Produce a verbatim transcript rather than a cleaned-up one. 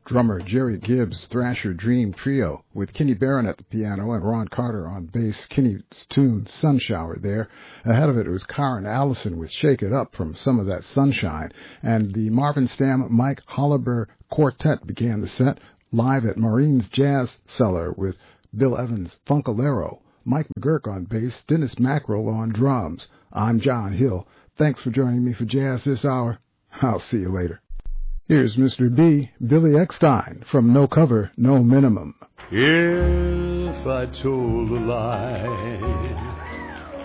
drummer Jerry Gibbs' Thrasher Dream Trio with Kenny Barron at the piano and Ron Carter on bass. Kenny's tune Sun Shower there. Ahead of it was Karen Allison with Shake It Up from Some of That Sunshine. And the Marvin Stamm Mike Holliber Quartet began the set live at Maureen's Jazz Cellar with Bill Evans' Funkalero, Mike McGurk on bass, Dennis Mackerel on drums. I'm John Hill. Thanks for joining me for jazz this hour. I'll see you later. Here's Mister B, Billy Eckstine, from No Cover, No Minimum. If I told a lie,